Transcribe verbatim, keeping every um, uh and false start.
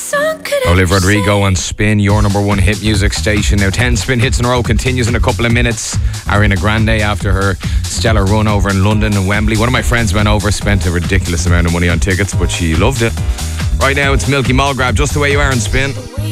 Olivia Rodrigo on Spin, your number one hit music station. Now ten Spin hits in a row continues in a couple of minutes. Ariana Grande, after her stellar run over in London and Wembley. One of my friends went over, spent a ridiculous amount of money on tickets, but she loved it. Right now it's Milky Mall Grab, just the way you are on Spin.